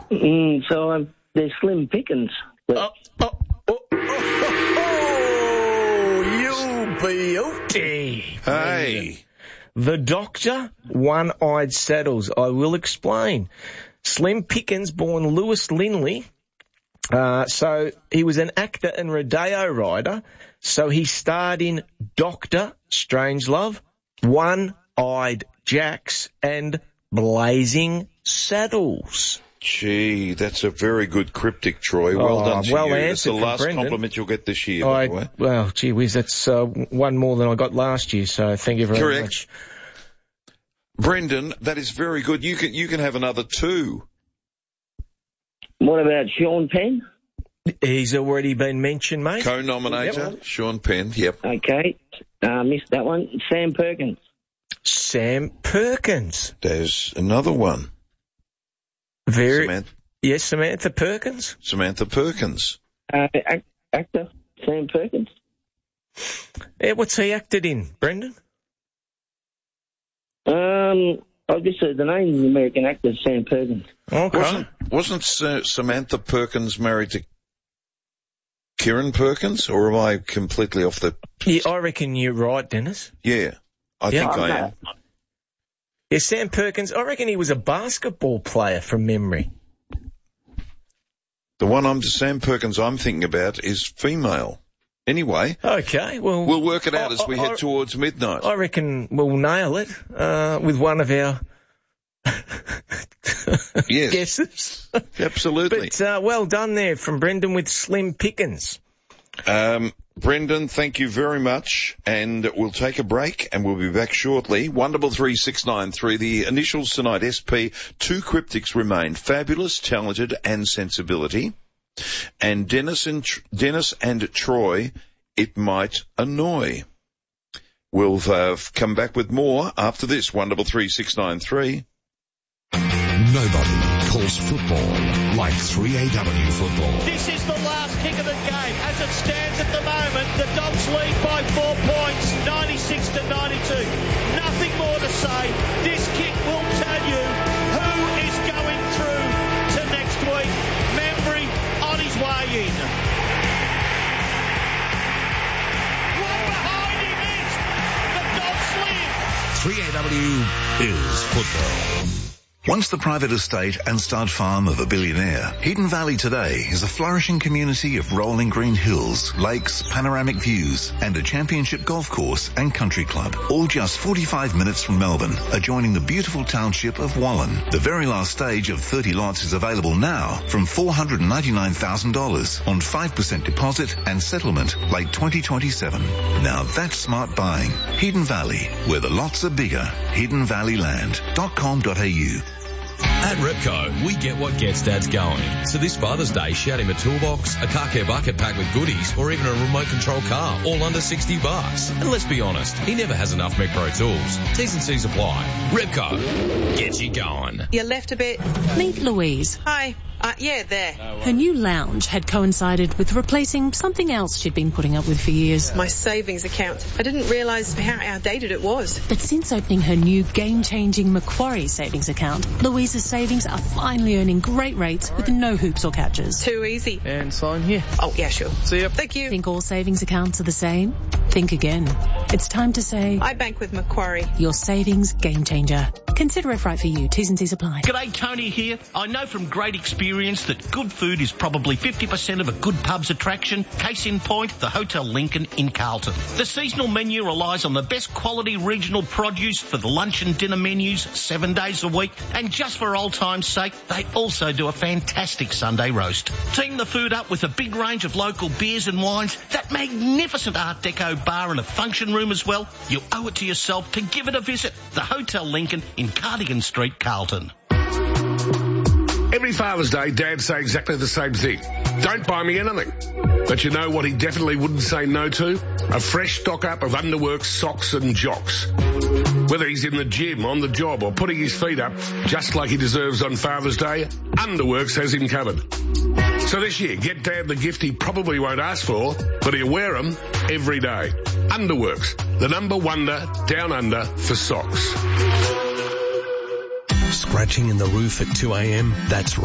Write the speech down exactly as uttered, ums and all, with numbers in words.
Mm, so uh, they're slim pickings. But... Oh, oh, oh, oh, oh, you beauty. Hey. The Doctor, One-Eyed Saddles. I will explain. Slim Pickens, born Lewis Linley. Uh, so he was an actor and rodeo rider. So he starred in Doctor Strangelove, One-Eyed Jacks, and Blazing Saddles. Gee, that's a very good cryptic, Troy. Well oh, done to well you. Answered that's the last Brendan. compliment you'll get this year, I, by the way. Well, gee whiz, that's uh, one more than I got last year, so thank you very Correct. much. Brendan, that is very good. You can you can have another two. What about Sean Penn? He's already been mentioned, mate. Co-nominator, Yep. Sean Penn, yep. Okay, uh, missed that one. Sam Perkins. Sam Perkins. There's another one. Very. Samantha, Yes, Samantha Perkins. Samantha Perkins. Uh, act- actor Sam Perkins. Yeah, what's he acted in, Brendan? Um, I just said the name of the American actor Sam Perkins. Okay. Wasn't, wasn't uh, Samantha Perkins married to Kieran Perkins, or am I completely off the... Yeah, I reckon you're right, Dennis. Yeah, I Yeah. think Oh, I no. am. Yeah, Sam Perkins, I reckon he was a basketball player from memory. The one I'm Sam Perkins I'm thinking about is female. Anyway, Okay, well... we'll work it out I- as we I- head towards midnight. I reckon we'll nail it uh, with one of our Yes. guesses. Absolutely. But uh, well done there from Brendan with Slim Pickens. Um, Brendan, thank you very much, and we'll take a break, and we'll be back shortly. One double three six nine three. The initials tonight, S P. Two cryptics remain: fabulous, talented, and sensibility. And Dennis and Tr- Dennis and Troy, it might annoy. We'll uh, come back with more after this. One double three six nine three. Nobody calls football like three A W football. This is the last kick of the game. As it stands at the moment, the Dogs lead by four points, ninety-six to ninety-two. Nothing more to say. This kick will tell you who is going through to next week. Membry on his way in. One behind him is the Dogs lead. three A W is football. Once the private estate and stud farm of a billionaire, Hidden Valley today is a flourishing community of rolling green hills, lakes, panoramic views, and a championship golf course and country club. All just forty-five minutes from Melbourne, adjoining the beautiful township of Wallen. The very last stage of thirty lots is available now from four hundred ninety-nine thousand dollars on five percent deposit and settlement late twenty twenty-seven. Now that's smart buying. Hidden Valley, where the lots are bigger. hidden valley land dot com dot a u. At Repco, we get what gets dads going. So this Father's Day, shout him a toolbox, a car care bucket packed with goodies, or even a remote control car, all under sixty bucks. And let's be honest, he never has enough Mech Pro tools. T's and C's apply. Repco, gets you going. You left a bit. Meet Louise. Hi. Uh, yeah, there. Her new lounge had coincided with replacing something else she'd been putting up with for years. My savings account. I didn't realise how outdated it was. But since opening her new game-changing Macquarie savings account, Louise's savings are finally earning great rates with no hoops or catches. Too easy. And sign here. Oh, yeah, sure. See ya. Thank you. Think all savings accounts are the same? Think again. It's time to say, I bank with Macquarie. your savings game changer. Consider if right for you. T's and C's apply. G'day, Tony here. I know from great experience that good food is probably fifty percent of a good pub's attraction. Case in point, the Hotel Lincoln in Carlton. The seasonal menu relies on the best quality regional produce for the lunch and dinner menus seven days a week. And just for old time's sake, they also do a fantastic Sunday roast. Team the food up with a big range of local beers and wines, that magnificent Art Deco bar and a function room as well. You owe it to yourself to give it a visit. The Hotel Lincoln in Cardigan Street, Carlton. Every Father's Day, dads say exactly the same thing. Don't buy me anything. But you know what he definitely wouldn't say no to? A fresh stock-up of Underworks socks and jocks. Whether he's in the gym, on the job, or putting his feet up, just like he deserves on Father's Day, Underworks has him covered. So this year, get Dad the gift he probably won't ask for, but he'll wear them every day. Underworks, the number wonder down under for socks. Scratching in the roof at two a.m. That's